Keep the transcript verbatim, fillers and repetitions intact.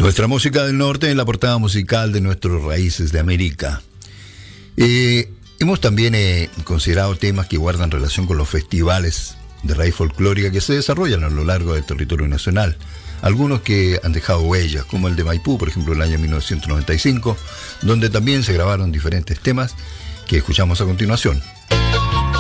Nuestra música del norte en la portada musical de nuestros Raíces de América. Eh, hemos también eh, considerado temas que guardan relación con los festivales de raíz folclórica que se desarrollan a lo largo del territorio nacional. Algunos que han dejado huellas, como el de Maipú, por ejemplo, en el año mil novecientos noventa y cinco, donde también se grabaron diferentes temas que escuchamos a continuación.